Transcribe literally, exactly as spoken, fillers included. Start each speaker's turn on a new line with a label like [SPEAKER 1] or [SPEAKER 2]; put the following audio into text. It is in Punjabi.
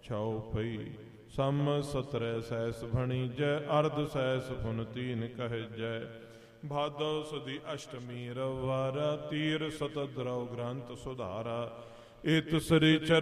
[SPEAKER 1] ਛਾਉ ਪਈ ਸਮ ਸਤਰੈ ਸੈਸ ਭਣੀ ਜੈ ਅਰਧ ਸੈਸ ਫੁਨ ਤੀਨ ਕਹਿ ਜੈ ਭਾਦੋ ਸੁਦੀ ਅਸ਼ਟਮੀ ਰਵਾਰਾ ਤੀਰ ਸਤ ਦਰਉ ਗ੍ਰੰਥ ਸੁਧਾਰਾ ਇਤ ਸ੍ਰੀ ਚਰ